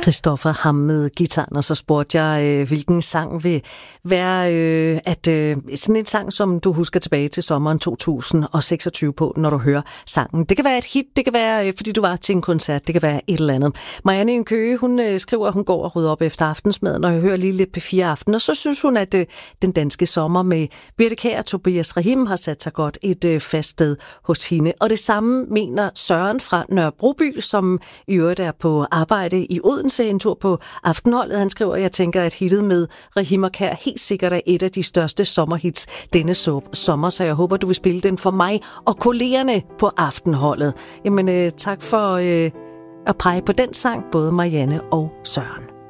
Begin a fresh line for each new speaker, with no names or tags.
Christoffer ham med gitaren, og så spurgte jeg, hvilken sang vil være sådan en sang, som du husker tilbage til sommeren 2026 på, når du hører sangen. Det kan være et hit, det kan være, fordi du var til en koncert, det kan være et eller andet. Marianne i en Køge, hun skriver, at hun går og rydder op efter aftensmaden, og jeg hører lige lidt P4 Aften, og så synes hun, at den danske sommer med Birthe Kjær og Tobias Rahim har sat sig godt et fast sted hos hende. Og det samme mener Søren fra Nørrebroby, som i øvrigt er på arbejde i Odense, en tur på Aftenholdet. Han skriver, jeg tænker, at hittet med Rahim og Kjær helt sikkert er et af de største sommerhits denne sommer, så jeg håber, du vil spille den for mig og kollegerne på Aftenholdet. Jamen, tak for at pege på den sang, både Marianne og Søren.